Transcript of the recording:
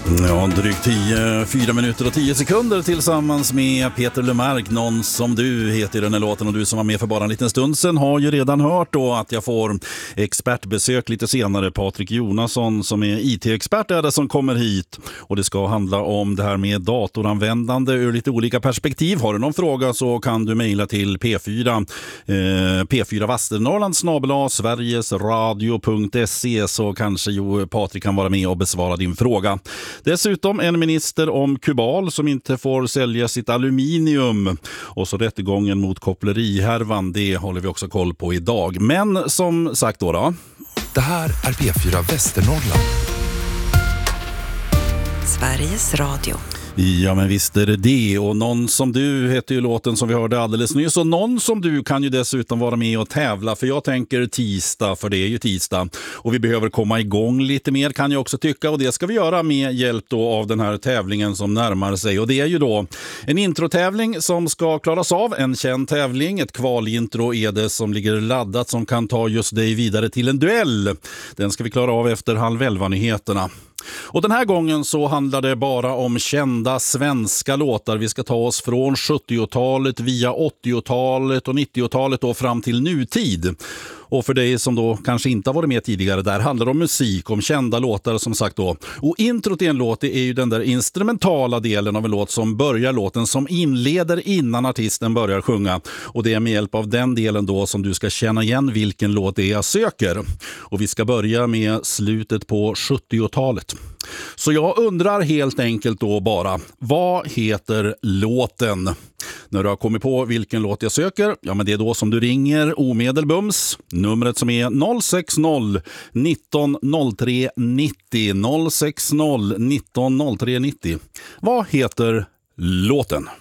Ja, drygt 4 minuter och 10 sekunder tillsammans med Peter Lemark. Någon som du heter den här låten, och du som var med för bara en liten stund sedan har ju redan hört då att jag får expertbesök lite senare. Patrik Jonasson som är IT-expert är det som kommer hit, och det ska handla om det här med datoranvändande ur lite olika perspektiv. Har du någon fråga så kan du mejla till P4 Västernorrland @sverigesradio.se, så kanske Patrik kan vara med och besvara din fråga. Dessutom en minister om Kubal som inte får sälja sitt aluminium, och så rättegången mot kopplerihärvan, det håller vi också koll på idag. Men som sagt då. Det här är P4 Västernorrland. Sveriges Radio. Ja, men visst är det. Och Någon som du heter ju låten som vi hörde alldeles nyss. Och Någon som du kan ju dessutom vara med och tävla. För jag tänker tisdag, för det är ju tisdag. Och vi behöver komma igång lite mer kan jag också tycka. Och det ska vi göra med hjälp då av den här tävlingen som närmar sig. Och det är ju då en introtävling som ska klaras av. En känd tävling. Ett kvalintro är det som ligger laddat som kan ta just dig vidare till en duell. Den ska vi klara av efter 10:30-nyheterna. Och den här gången så handlar det bara om kända svenska låtar. Vi ska ta oss från 70-talet via 80-talet och 90-talet och fram till nutid. Och för dig som då kanske inte har varit med tidigare, där handlar det om musik, om kända låtar som sagt då. Och introt i en låt är ju den där instrumentala delen av en låt som börjar låten, som inleder innan artisten börjar sjunga. Och det är med hjälp av den delen då som du ska känna igen vilken låt det är jag söker. Och vi ska börja med slutet på 70-talet. Så jag undrar helt enkelt då bara, vad heter låten? När du har kommit på vilken låt jag söker, ja men det är då som du ringer omedelbums. Numret som är 060 19 03 90 060 19 03 90. Vad heter låten?